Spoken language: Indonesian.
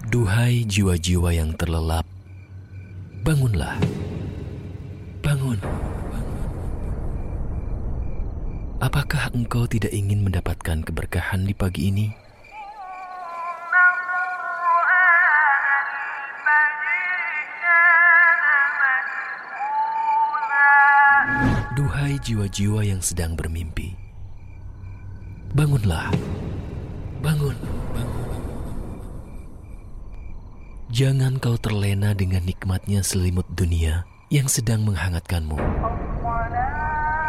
Duhai jiwa-jiwa yang terlelap, bangunlah, bangun. Apakah engkau tidak ingin mendapatkan keberkahan di pagi ini? Duhai jiwa-jiwa yang sedang bermimpi, bangunlah, bangun. Jangan kau terlena dengan nikmatnya selimut dunia yang sedang menghangatkanmu.